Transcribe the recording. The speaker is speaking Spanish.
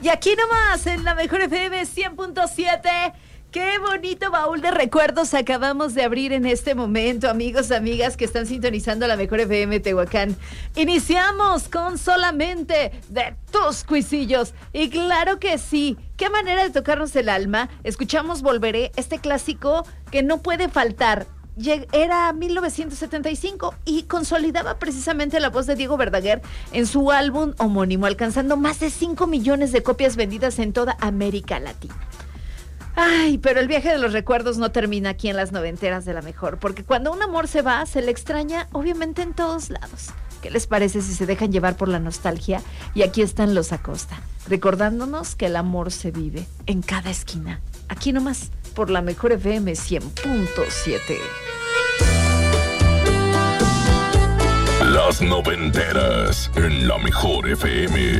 Y aquí nomás, en la Mejor FM 100.7. Qué bonito baúl de recuerdos acabamos de abrir en este momento, amigos, amigas que están sintonizando la Mejor FM Tehuacán. Iniciamos con Solamente de tus cuisillos. Y claro que sí, qué manera de tocarnos el alma. Escuchamos Volveré, este clásico que no puede faltar. Era 1975 y consolidaba precisamente la voz de Diego Verdaguer en su álbum homónimo, alcanzando más de 5 millones de copias vendidas en toda América Latina. Ay, pero el viaje de los recuerdos no termina aquí en las noventeras de la Mejor, porque cuando un amor se va, se le extraña obviamente en todos lados. ¿Qué les parece si se dejan llevar por la nostalgia? Y aquí están los Acosta, recordándonos que el amor se vive en cada esquina. Aquí nomás, por la Mejor FM 100.7. Las noventeras en la Mejor FM.